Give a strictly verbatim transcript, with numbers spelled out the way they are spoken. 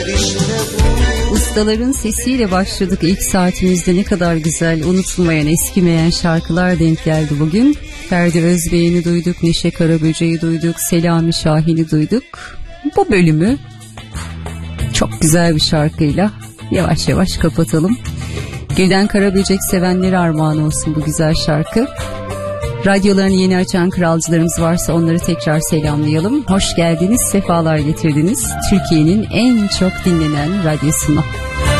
Ustaların sesiyle başladık ilk saatimizde, ne kadar güzel, unutulmayan, eskimeyen şarkılar denk geldi bugün. Ferdi Özbey'ini duyduk, Neşe Karaböce'yi duyduk, Selami Şahin'i duyduk. Bu bölümü çok güzel bir şarkıyla yavaş yavaş kapatalım. Gülden Karaböcek sevenlere armağan olsun bu güzel şarkı. Radyolarını yeni açan kralcılarımız varsa onları tekrar selamlayalım. Hoş geldiniz, sefalar getirdiniz Türkiye'nin en çok dinlenen radyosuna.